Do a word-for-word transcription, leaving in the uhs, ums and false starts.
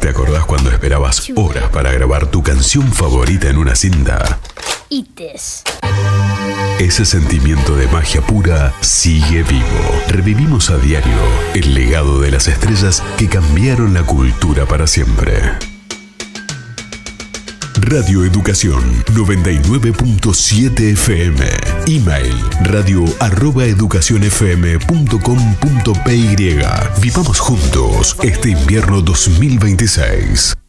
acordás cuando esperabas horas para grabar tu canción favorita en una cinta? Ites. Ese sentimiento de magia pura sigue vivo. Revivimos a diario el legado de las estrellas que cambiaron la cultura para siempre. Radio Educación noventa y nueve punto siete F M. Email radio arroba educacionfm punto com punto py. Vivamos juntos este invierno dos mil veintiséis.